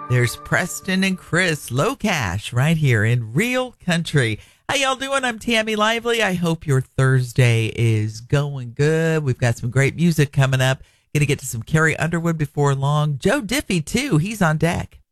There's Preston and Chris, Low Cash, right here in Real Country. How y'all doing? I'm Tammy Lively. I hope your Thursday is going good. We've got some great music coming up. Going to get to some Carrie Underwood before long. Joe Diffie, too. He's on deck.